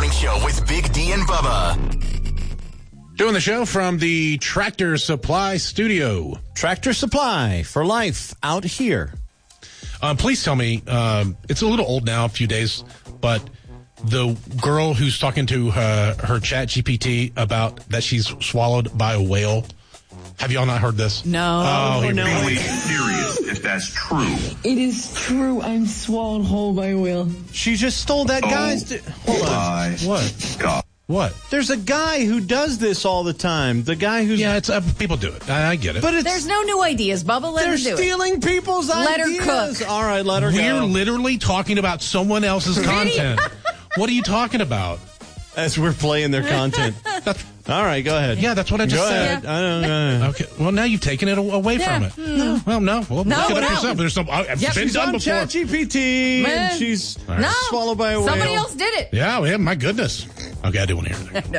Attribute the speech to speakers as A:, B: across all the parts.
A: Morning Show with Big D and Bubba.
B: Doing the show from the Tractor Supply studio.
C: Tractor Supply for life out here.
B: Please tell me, it's a little old now, a few days, but the girl who's talking to her chat GPT about that she's swallowed by a whale, have y'all not heard this?
D: No.
B: Oh,
E: Really serious if that's true.
F: It is true. I'm swallowed whole by a whale.
C: She just stole that guy's... Hold on.
E: My
B: What?
E: God.
B: What?
C: There's a guy who does this all the time. The guy who's...
B: Yeah, it's people do it. I get it.
C: But it's...
D: There's no new ideas, Bubba. Let
C: They're
D: her do it.
C: stealing people's
D: Let her
C: ideas.
D: cook.
C: All right, let her go.
B: We're literally talking about someone else's content. What are you talking about?
C: As we're playing their content. All right, go ahead.
B: Yeah, that's what I just
C: Go
B: said.
C: ahead. I don't know.
B: Okay. Well, now you've taken it away from it.
D: No.
B: Well, no. We'll
D: No,
B: look it up
D: no.
B: yourself. There's some. I've been
C: She's
B: done
C: on
B: before.
C: ChatGPT,
D: Man.
C: and she's
D: No.
C: swallowed by a whale.
D: Somebody else did it.
B: Yeah, well, my goodness. Okay, I do want to hear it.
D: No.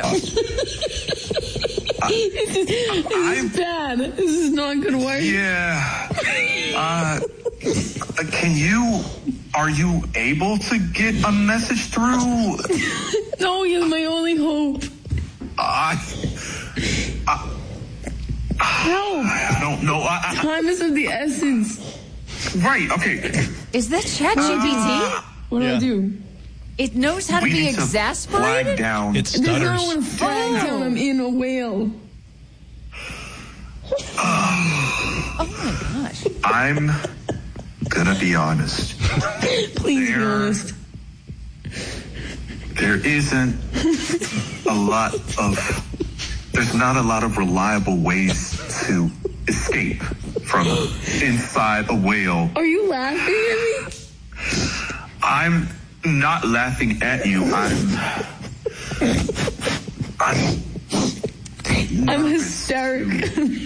F: This is bad. This is not going to work.
E: Yeah. Are you able to get a message through?
F: No, you're my only hope. Help.
E: I don't know.
F: Time is of the essence.
E: Right, okay.
D: Is that ChatGPT?
F: What do
C: Yeah.
F: I do?
D: It knows how to
E: We
D: be
E: need to flag
D: exasperated?
E: down.
B: It
F: There's no
B: stutters.
F: one flag down. I'm in a whale.
D: Oh my gosh.
E: I'm gonna be honest.
F: Please be honest.
E: There's not a lot of reliable ways to escape from inside a whale.
F: Are you laughing at me?
E: I'm not laughing at you. I'm
F: I'm hysterical.